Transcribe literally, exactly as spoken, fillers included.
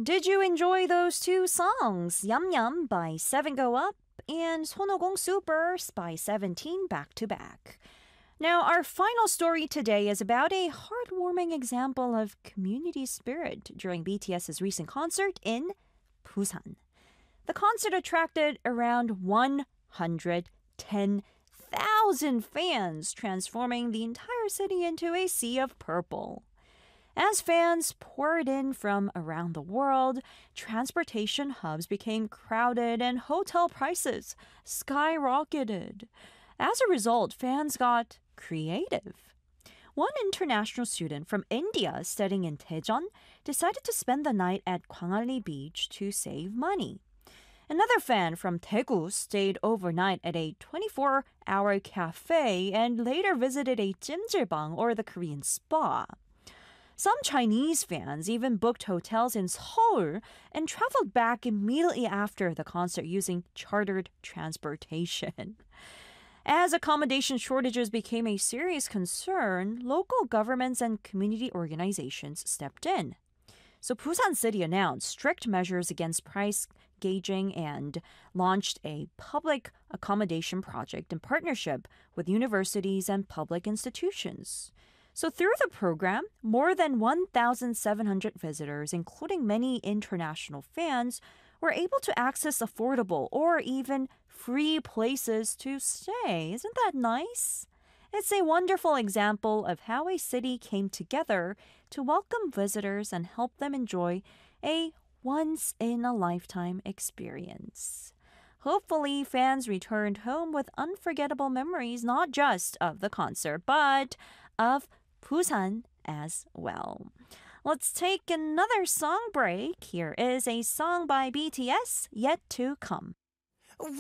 Did you enjoy those two songs, Yum Yum by Seven Go Up and 손오공 Supers by Seventeen back to back? Now, our final story today is about a heartwarming example of community spirit during BTS's recent concert in Busan. The concert attracted around one hundred ten thousand fans, transforming the entire city into a sea of purple. As fans poured in from around the world, transportation hubs became crowded and hotel prices skyrocketed. As a result, fans got creative. One international student from India studying in Daejeon decided to spend the night at Gwangalli Beach to save money. Another fan from Daegu stayed overnight at a twenty-four hour cafe and later visited a 찜질방 or the Korean spa. Some Chinese fans even booked hotels in Seoul and traveled back immediately after the concert using chartered transportation. As accommodation shortages became a serious concern, local governments and community organizations stepped in. So Busan City announced strict measures against price gauging and launched a public accommodation project in partnership with universities and public institutions. So through the program, more than one thousand seven hundred visitors, including many international fans, were able to access affordable or even free places to stay. Isn't that nice? It's a wonderful example of how a city came together to welcome visitors and help them enjoy a once-in-a-lifetime experience. Hopefully, fans returned home with unforgettable memories, not just of the concert, but of Busan as well. Let's take another song break. Here is a song by B T S, Yet to Come.